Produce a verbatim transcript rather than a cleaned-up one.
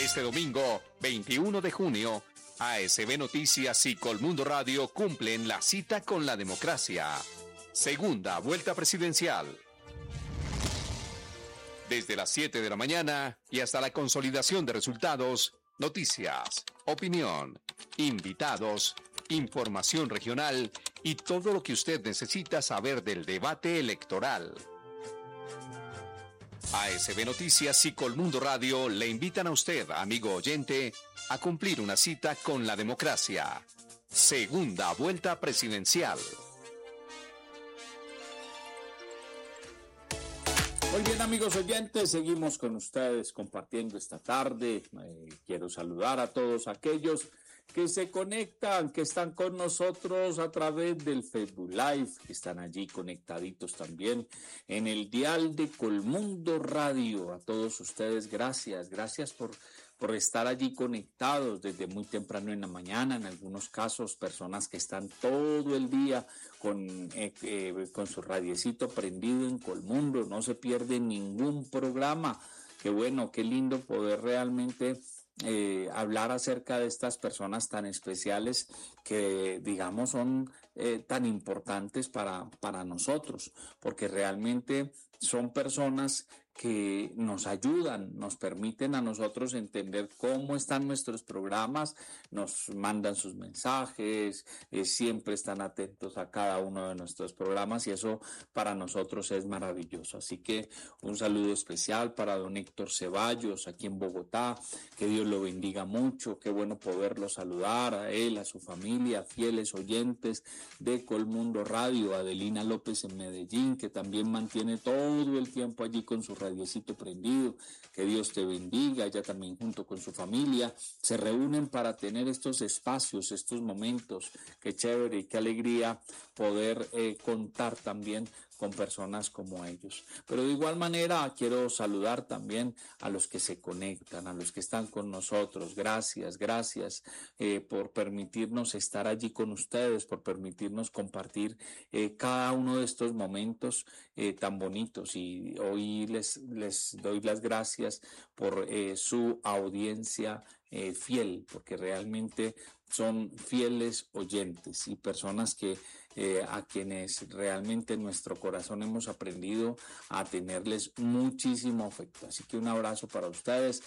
Este domingo, veintiuno de junio, A S B Noticias y Colmundo Radio cumplen la cita con la democracia. Segunda vuelta presidencial. Desde las siete de la mañana y hasta la consolidación de resultados, noticias, opinión, invitados, información regional y todo lo que usted necesita saber del debate electoral. A S B Noticias y Colmundo Radio le invitan a usted, amigo oyente, a cumplir una cita con la democracia. Segunda vuelta presidencial. Muy bien, amigos oyentes, seguimos con ustedes compartiendo esta tarde. Eh, quiero saludar a todos aquellos que se conectan, que están con nosotros a través del Facebook Live, que están allí conectaditos también en el dial de Colmundo Radio. A todos ustedes, gracias, gracias por, por estar allí conectados desde muy temprano en la mañana. En algunos casos, personas que están todo el día con, eh, eh, con su radiecito prendido en Colmundo, no se pierden ningún programa. Qué bueno, qué lindo poder realmente Eh, hablar acerca de estas personas tan especiales que, digamos, son eh, tan importantes para, para nosotros, porque realmente son personas que nos ayudan, nos permiten a nosotros entender cómo están nuestros programas, nos mandan sus mensajes, eh, siempre están atentos a cada uno de nuestros programas y eso para nosotros es maravilloso. Así que un saludo especial para don Héctor Ceballos aquí en Bogotá, que Dios lo bendiga mucho, qué bueno poderlo saludar a él, a su familia, fieles oyentes de Colmundo Radio, Adelina López en Medellín, que también mantiene todo el tiempo allí con su radiecito prendido, que Dios te bendiga, ella también junto con su familia se reúnen para tener estos espacios, estos momentos, qué chévere y qué alegría poder eh, contar también con personas como ellos. Pero de igual manera quiero saludar también a los que se conectan, a los que están con nosotros. Gracias, gracias eh, por permitirnos estar allí con ustedes, por permitirnos compartir eh, cada uno de estos momentos eh, tan bonitos. Y hoy les, les doy las gracias por eh, su audiencia eh, fiel, porque realmente son fieles oyentes y personas que eh, a quienes realmente en nuestro corazón hemos aprendido a tenerles muchísimo afecto. Así que un abrazo para ustedes